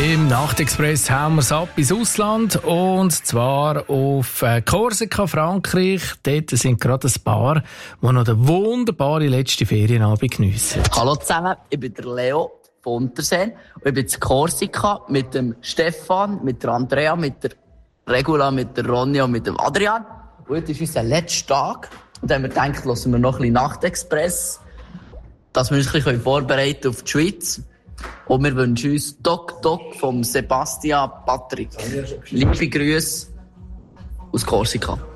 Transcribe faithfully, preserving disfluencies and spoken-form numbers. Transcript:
Im Nachtexpress haben wir es ab ins Ausland, und zwar auf Korsika, Frankreich. Dort sind gerade ein Paar, die noch den wunderbaren letzten Ferienabend geniessen. Hallo zusammen, ich bin der Leo von Unterseen und ich bin zu Korsika mit dem Stefan, mit der Andrea, mit der Regula, mit der Ronja und mit dem Adrian. Und heute ist unser letzter Tag und dann haben wir gedacht, lassen wir noch ein bisschen Nachtexpress, dass wir uns ein bisschen vorbereiten auf die Schweiz. Und wir wünschen uns Doc Doc vom Sebastian Patrick. Liebe Grüße aus Korsika.